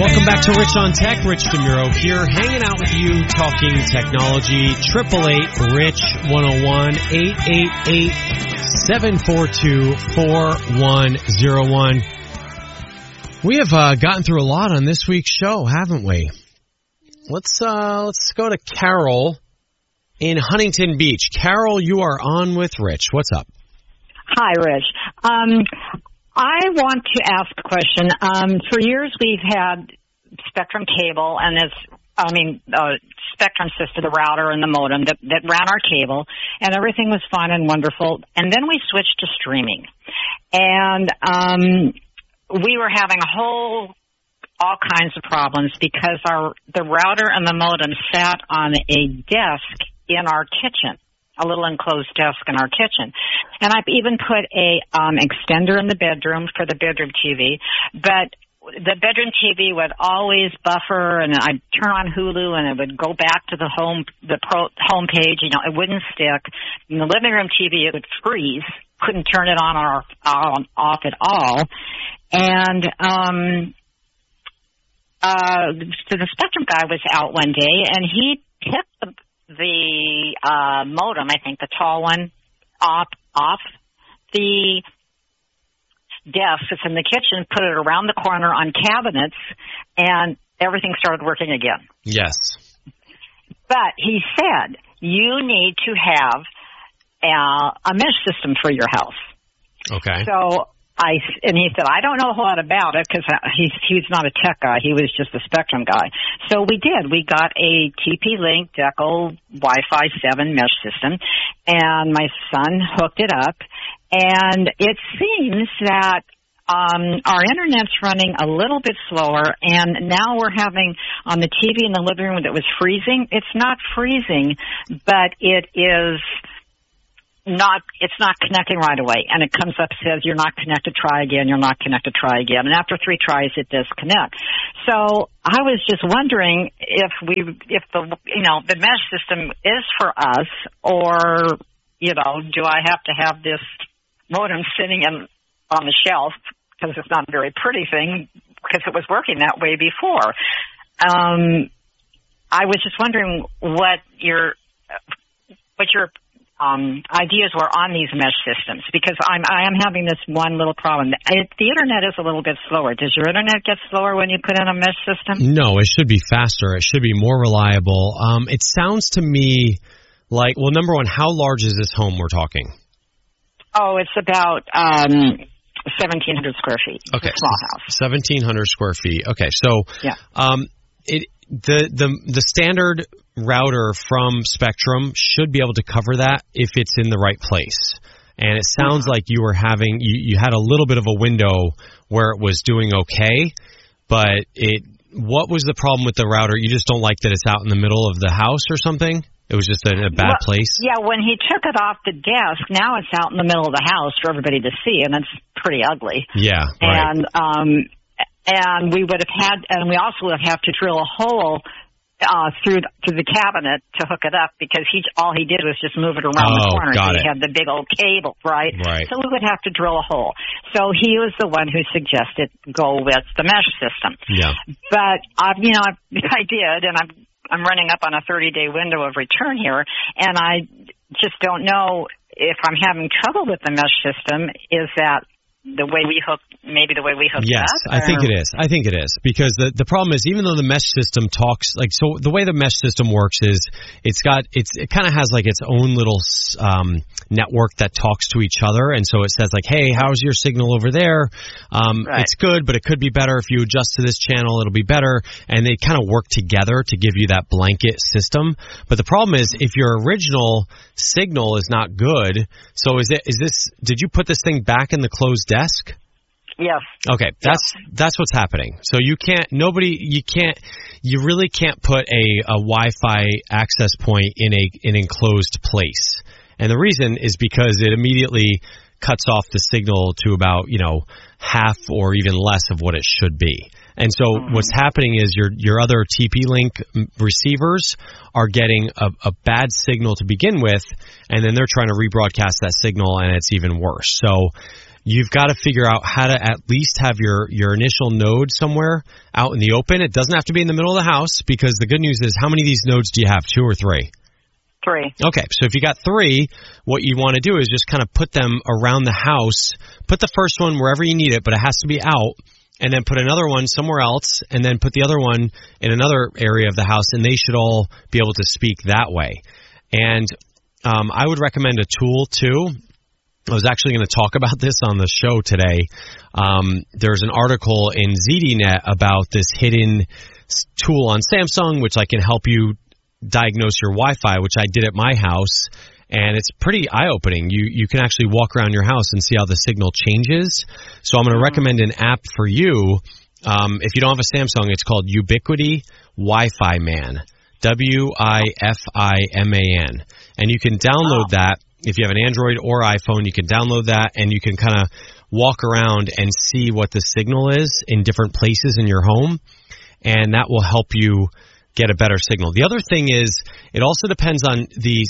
Welcome back to Rich on Tech. Rich DeMuro here, hanging out with you, talking technology. 888-RICH-101, 888-742-4101. We have gotten through a lot on this week's show, haven't we? Let's go to Carol in Huntington Beach. Carol, you are on with Rich. What's up? Hi, Rich. I want to ask a question. For years, we've had Spectrum cable, and Spectrum system, the router and the modem that ran our cable, and everything was fine and wonderful. And then we switched to streaming, and we were having all kinds of problems because the router and the modem sat on a desk in our kitchen. A little enclosed desk in our kitchen. And I've even put a extender in the bedroom for the bedroom TV, but the bedroom TV would always buffer, and I'd turn on Hulu and it would go back to the home page, it wouldn't stick. In the living room TV, it would freeze, couldn't turn it on or off at all. And so the Spectrum guy was out one day, and he picked the modem, I think the tall one, off the desk that's in the kitchen, put it around the corner on cabinets, and everything started working again. Yes. But he said, you need to have a mesh system for your house. Okay. So he said, I don't know a whole lot about it because he's not a tech guy. He was just a Spectrum guy. So we did. We got a TP-Link Deco Wi-Fi 7 mesh system, and my son hooked it up. And it seems that our internet's running a little bit slower, and now we're having on the TV in the living room that was freezing. It's not freezing, but it's not connecting right away, and it comes up, says you're not connected, try again, you're not connected, try again, and after 3 tries it disconnects. So I was just wondering if the mesh system is for us, or do I have to have this modem sitting on the shelf because it's not a very pretty thing because it was working that way before. I was just wondering what your ideas were on these mesh systems, because I am having this one little problem. The internet is a little bit slower. Does your internet get slower when you put in a mesh system? No, it should be faster. It should be more reliable. It sounds to me like, well, number one, how large is this home we're talking? Oh, it's about 1,700 square feet. Okay, it's a small house. 1,700 square feet. Okay, so yeah. The standard router from Spectrum should be able to cover that if it's in the right place. And it sounds like you were you had a little bit of a window where it was doing okay, but what was the problem with the router? You just don't like that it's out in the middle of the house or something? It was just in a bad place? Yeah, when he took it off the desk, now it's out in the middle of the house for everybody to see, and it's pretty ugly. Yeah, right. And we would have we also would have to drill a hole through the cabinet to hook it up, because all he did was just move it around the corner. Got it. He had the big old cable, right? Right. So we would have to drill a hole. So he was the one who suggested go with the mesh system. Yeah. But I did, and I'm running up on a 30-day window of return here, and I just don't know if I'm having trouble with the mesh system. Is that the way we hook yes, up? I think it is. I think it is, because the problem is, even though the mesh system talks, so the way the mesh system works is it kind of has like its own little network that talks to each other, and so it says like, hey, how's your signal over there? Right. It's good, but it could be better. If you adjust to this channel, it'll be better, and they kind of work together to give you that blanket system. But the problem is, if your original signal is not good, so did you put this thing back in the closed desk? Yes. Okay, that's what's happening. So you really can't put a Wi-Fi access point in an enclosed place. And the reason is because it immediately cuts off the signal to about, half or even less of what it should be. And so what's happening is your other TP-Link receivers are getting a bad signal to begin with, and then they're trying to rebroadcast that signal, and it's even worse. So you've got to figure out how to at least have your initial node somewhere out in the open. It doesn't have to be in the middle of the house, because the good news is, how many of these nodes do you have, 2 or 3? 3. Okay, so if you got 3, what you want to do is just kind of put them around the house. Put the first one wherever you need it, but it has to be out, and then put another one somewhere else, and then put the other one in another area of the house, and they should all be able to speak that way. And I would recommend a tool, too. I was actually going to talk about this on the show today. There's an article in ZDNet about this hidden tool on Samsung, which can help you diagnose your Wi-Fi, which I did at my house, and it's pretty eye-opening. You can actually walk around your house and see how the signal changes. So I'm going to recommend an app for you. If you don't have a Samsung, it's called Ubiquiti Wi-Fi Man. WIFIMAN. And you can download that. If you have an Android or iPhone, you can download that, and you can kind of walk around and see what the signal is in different places in your home, and that will help you get a better signal. The other thing is, it also depends on the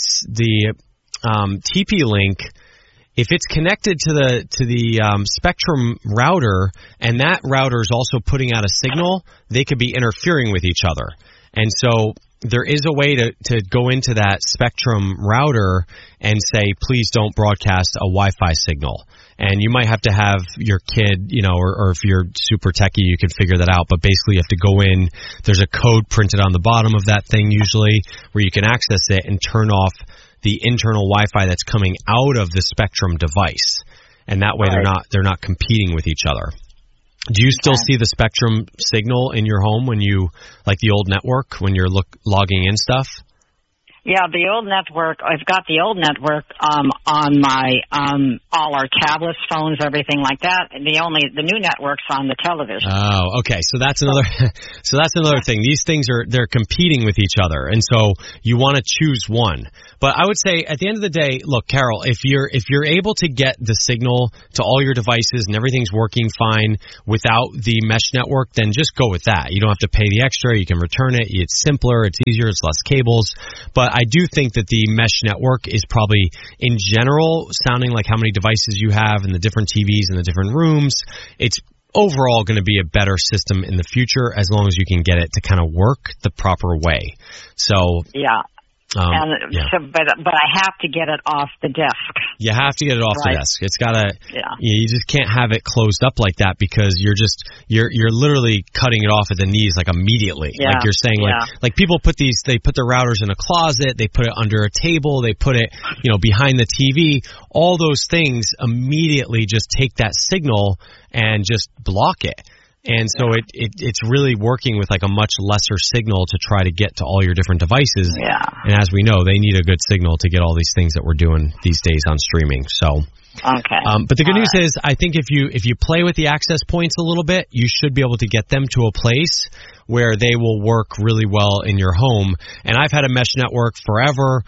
TP-Link. If it's connected to the Spectrum router, and that router is also putting out a signal, they could be interfering with each other. And so there is a way to go into that Spectrum router and say, please don't broadcast a Wi-Fi signal. And you might have to have your kid, or if you're super techie, you can figure that out. But basically, you have to go in. There's a code printed on the bottom of that thing usually, where you can access it and turn off the internal Wi-Fi that's coming out of the Spectrum device. And that way, they're not competing with each other. Do you still see the Spectrum signal in your home when you, like the old network, when you're logging in stuff? Yeah, the old network. I've got the old network on my all our tablets, phones, everything like that. The new network's on the television. Oh, okay. So that's another thing. These things they're competing with each other, and so you want to choose one. But I would say at the end of the day, look, Carol, if you're able to get the signal to all your devices and everything's working fine without the mesh network, then just go with that. You don't have to pay the extra. You can return it. It's simpler. It's easier. It's less cables. But I do think that the mesh network is probably, in general, sounding like how many devices you have and the different TVs in the different rooms. It's overall going to be a better system in the future, as long as you can get it to kind of work the proper way. So yeah. But I have to get it off the desk. You have to get it off the desk. It's gotta. Yeah. You just can't have it closed up like that, because you're literally cutting it off at the knees immediately. Yeah. Like you're saying, like people put their routers in a closet, they put it under a table, they put it behind the TV. All those things immediately just take that signal and just block it. And so it's really working with a much lesser signal to try to get to all your different devices. Yeah. And as we know, they need a good signal to get all these things that we're doing these days on streaming. So okay. But the good news is, I think if you play with the access points a little bit, you should be able to get them to a place where they will work really well in your home. And I've had a mesh network forever.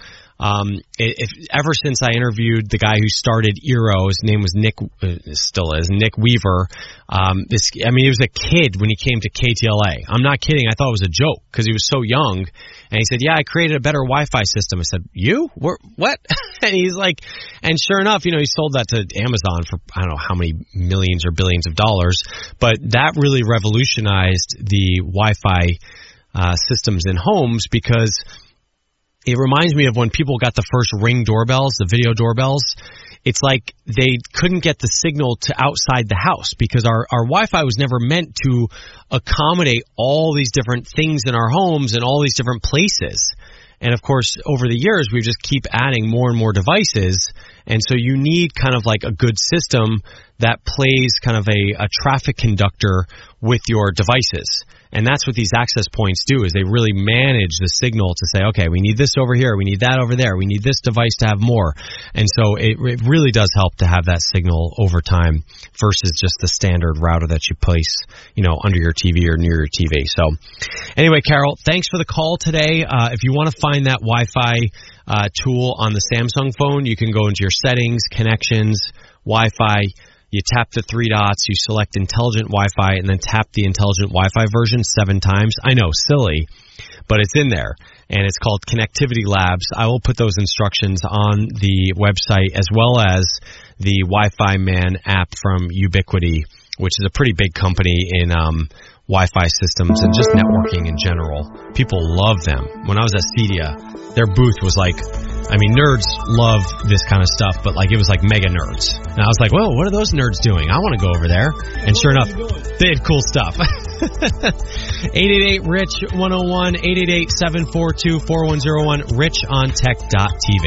Ever since I interviewed the guy who started Eero, his name was Nick Weaver. He was a kid when he came to KTLA. I'm not kidding. I thought it was a joke because he was so young. And he said, yeah, I created a better Wi-Fi system. I said, you? What? And he's like, and sure enough, he sold that to Amazon for I don't know how many millions or billions of dollars. But that really revolutionized the Wi-Fi systems in homes, because it reminds me of when people got the first Ring doorbells, the video doorbells. It's like they couldn't get the signal to outside the house, because our Wi-Fi was never meant to accommodate all these different things in our homes and all these different places. And of course, over the years, we just keep adding more and more devices. And so you need kind of like a good system that plays kind of a traffic conductor with your devices. And that's what these access points do, is they really manage the signal to say, okay, we need this over here, we need that over there, we need this device to have more. And so it really does help to have that signal over time versus just the standard router that you place, under your TV or near your TV. So anyway, Carol, thanks for the call today. If you want to find that Wi-Fi tool on the Samsung phone, you can go into your settings, connections, Wi-Fi. You tap the 3 dots, you select Intelligent Wi-Fi, and then tap the Intelligent Wi-Fi version 7 times. I know, silly, but it's in there. and it's called Connectivity Labs. I will put those instructions on the website, as well as the Wi-Fi Man app from Ubiquiti, which is a pretty big company in Wi-Fi systems and just networking in general. People love them. When I was at Cedia, their booth was like, I mean, nerds love this kind of stuff, but like it was like mega nerds. And I was like, well, what are those nerds doing? I want to go over there. And sure enough, they had cool stuff. 888-RICH-101, 888-742-4101, richontech.tv.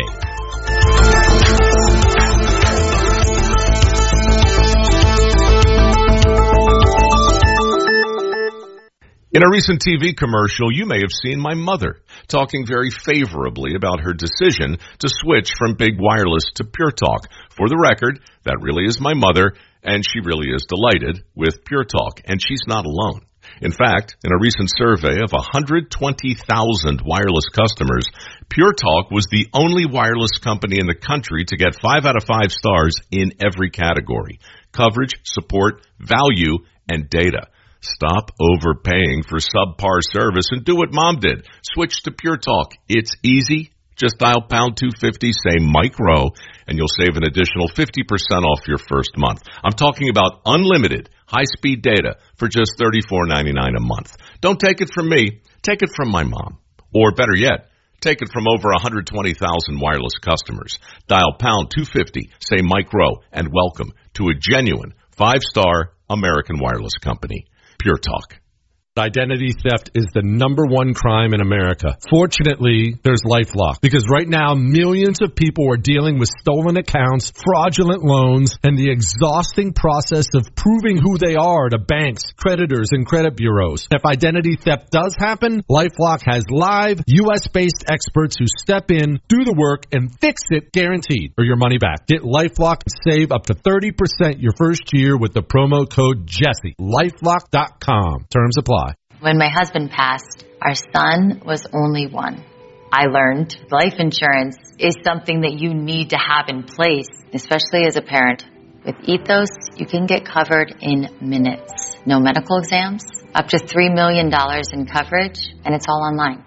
In a recent TV commercial, you may have seen my mother talking very favorably about her decision to switch from Big Wireless to Pure Talk. For the record, that really is my mother, and she really is delighted with Pure Talk, and she's not alone. In fact, in a recent survey of 120,000 wireless customers, Pure Talk was the only wireless company in the country to get 5 out of 5 stars in every category: coverage, support, value, and data. Stop overpaying for subpar service and do what Mom did. Switch to Pure Talk. It's easy. Just dial pound 250, say Mike Rowe, and you'll save an additional 50% off your first month. I'm talking about unlimited high-speed data for just $34.99 a month. Don't take it from me. Take it from my mom. Or better yet, take it from over 120,000 wireless customers. Dial pound 250, say Mike Rowe, and welcome to a genuine 5-star American wireless company. Pure Talk. Identity theft is the #1 crime in America. Fortunately, there's LifeLock, because right now millions of people are dealing with stolen accounts, fraudulent loans, and the exhausting process of proving who they are to banks, creditors, and credit bureaus. If identity theft does happen, LifeLock has live, U.S.-based experts who step in, do the work, and fix it guaranteed, or your money back. Get LifeLock and save up to 30% your first year with the promo code Jesse. LifeLock.com. Terms apply. When my husband passed, our son was only 1. I learned life insurance is something that you need to have in place, especially as a parent. With Ethos, you can get covered in minutes. No medical exams, up to $3 million in coverage, and it's all online.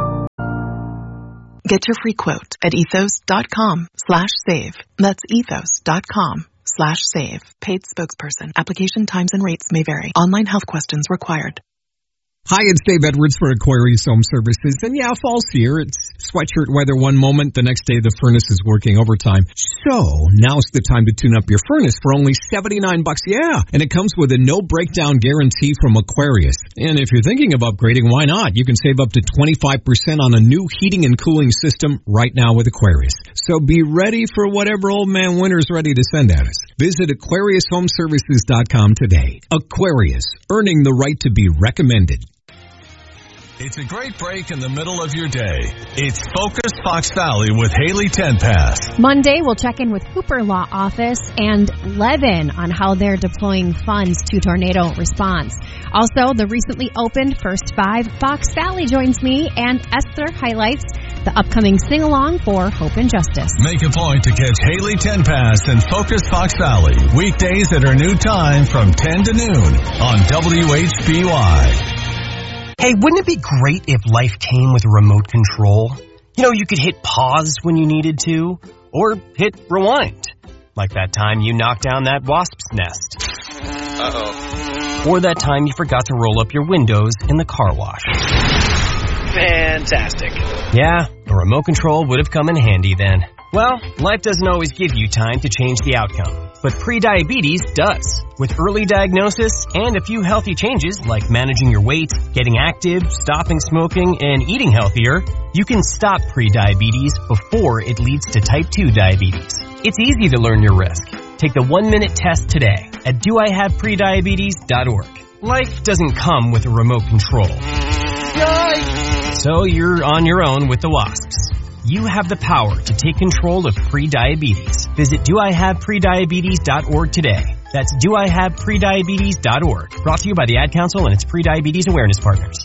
Get your free quote at ethos.com/save. That's ethos.com/save. Paid spokesperson. Application times and rates may vary. Online health questions required. Hi, it's Dave Edwards for Aquarius Home Services. And yeah, fall's here. It's sweatshirt weather one moment, the next day the furnace is working overtime. So, now's the time to tune up your furnace for only $79. Yeah, and it comes with a no breakdown guarantee from Aquarius. And if you're thinking of upgrading, why not? You can save up to 25% on a new heating and cooling system right now with Aquarius. So be ready for whatever old man winter's ready to send at us. Visit AquariusHomeservices.com today. Aquarius, earning the right to be recommended. It's a great break in the middle of your day. It's Focus Fox Valley with Haley Tenpass. Monday, we'll check in with Hooper Law Office and Levin on how they're deploying funds to tornado response. Also, the recently opened First 5 Fox Valley joins me, and Esther highlights the upcoming sing-along for Hope and Justice. Make a point to catch Haley Tenpass and Focus Fox Valley weekdays at her new time from 10 to noon on WHBY. Hey, wouldn't it be great if life came with a remote control? You know, you could hit pause when you needed to, or hit rewind. Like that time you knocked down that wasp's nest. Uh-oh. Or that time you forgot to roll up your windows in the car wash. Fantastic. Yeah, a remote control would have come in handy then. Well, life doesn't always give you time to change the outcome, but prediabetes does. With early diagnosis and a few healthy changes like managing your weight, getting active, stopping smoking, and eating healthier, you can stop prediabetes before it leads to type 2 diabetes. It's easy to learn your risk. Take the 1-minute test today at doihaveprediabetes.org. Life doesn't come with a remote control. Yikes! So you're on your own with the wasps. You have the power to take control of prediabetes. Visit doihaveprediabetes.org today. That's doihaveprediabetes.org. Brought to you by the Ad Council and its Prediabetes Awareness Partners.